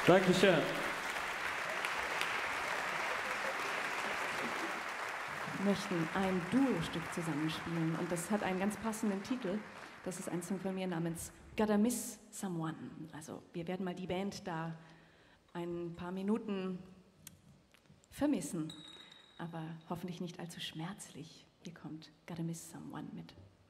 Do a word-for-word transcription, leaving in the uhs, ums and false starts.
Dankeschön. Wir möchten ein Duo-Stück zusammenspielen und das hat einen ganz passenden Titel. Das ist ein Song von mir namens Gotta Miss Someone. Also wir werden mal die Band da ein paar Minuten vermissen, aber hoffentlich nicht allzu schmerzlich. Hier kommt Gotta Miss Someone mit